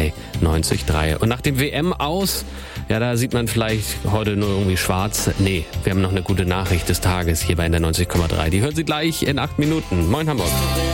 bei 90.3. Und nach dem WM aus, ja, da sieht man vielleicht heute nur irgendwie schwarz. Nee, wir haben noch eine gute Nachricht des Tages hier bei der 90,3. Die hören Sie gleich in 8 Minuten. Moin Hamburg.